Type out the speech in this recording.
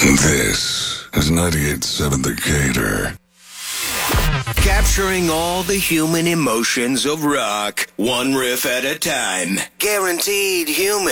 This is 98.7 The Gator. Capturing all the human emotions of rock, one riff at a time. Guaranteed human.